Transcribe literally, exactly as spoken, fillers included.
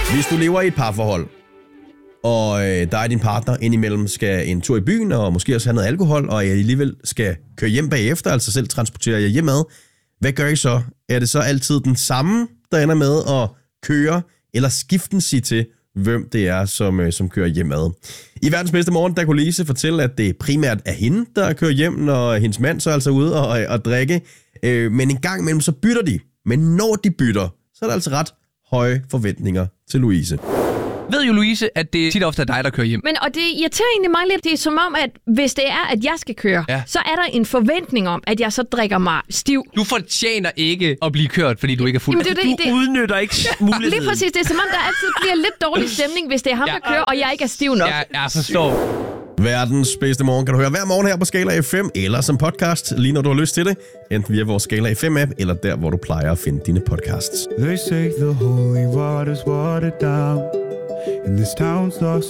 Hvis du lever i et parforhold, og øh, der er din partner indimellem skal en tur i byen, og måske også have noget alkohol, og I alligevel skal køre hjem bagefter, altså selv transportere jer hjemad, hvad gør I så? Er det så altid den samme, der ender med at køre, eller skiften sig til, hvem det er, som, øh, som kører hjemad? I verdens bedste morgen, der kunne Lise fortælle, at det primært er hende, der kører hjem, når hendes mand så er altså ude og, og drikke. Øh, men en gang imellem, så bytter de. Men når de bytter, så er der altså ret høje forventninger til Louise. Ved jo Louise, at det tit ofte er dig, der kører hjem. Men, og det irriterer egentlig mig lidt. Det er som om, at hvis det er, at jeg skal køre, ja. så er der en forventning om, at jeg så drikker mig stiv. Du fortjener ikke at blive kørt, fordi du ikke er fuld. Jamen, det, Du det, udnytter ikke muligheden. Lige præcis. Det er som om, der altid bliver lidt dårlig stemning, hvis det er ham, Ja. der kører, og jeg ikke er stiv nok. Ja, jeg forstår. Verdens bedste morgen kan du høre hver morgen her på Skala F M, eller som podcast, lige når du har lyst til det. Enten via vores Skala F M-app, eller der, hvor du plejer at finde dine podcasts. They say the holy water's watered down, and this town's lost